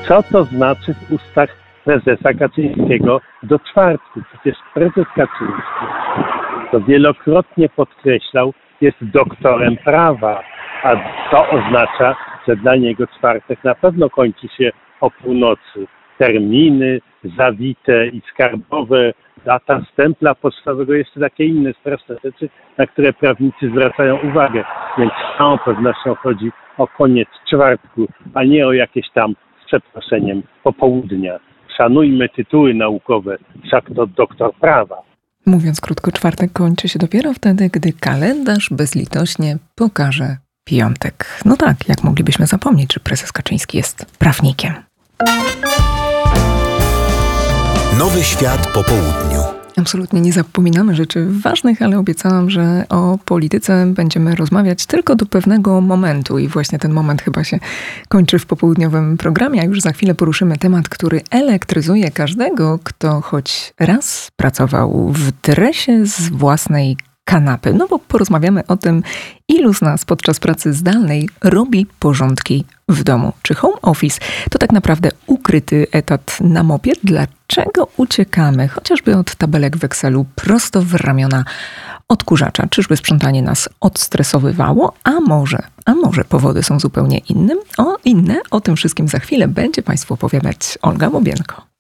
Co to znaczy w ustach prezesa Kaczyńskiego do czwartku? Przecież prezes Kaczyński, to wielokrotnie podkreślał, jest doktorem prawa, a to oznacza, że dla niego czwartek na pewno kończy się o północy. Terminy zawite i skarbowe, data stempla pocztowego, jeszcze takie inne straszne rzeczy, na które prawnicy zwracają uwagę. Więc z całą pewnością chodzi o koniec czwartku, a nie o jakieś tam, z przeproszeniem, popołudnia. Szanujmy tytuły naukowe, wszak to doktor prawa. Mówiąc krótko, czwartek kończy się dopiero wtedy, gdy kalendarz bezlitośnie pokaże piątek. No tak, jak moglibyśmy zapomnieć, że prezes Kaczyński jest prawnikiem. Nowy świat po południu. Absolutnie nie zapominamy rzeczy ważnych, ale obiecałam, że o polityce będziemy rozmawiać tylko do pewnego momentu i właśnie ten moment chyba się kończy w popołudniowym programie, a już za chwilę poruszymy temat, który elektryzuje każdego, kto choć raz pracował w dresie z własnej kanapy. No bo porozmawiamy o tym, ilu z nas podczas pracy zdalnej robi porządki w domu. Czy home office to tak naprawdę ukryty etat na mopie? Dlaczego uciekamy chociażby od tabelek w Excelu prosto w ramiona odkurzacza? Czyżby sprzątanie nas odstresowywało? A może powody są zupełnie inne? O tym wszystkim za chwilę będzie Państwu opowiadać Olga Bobienko.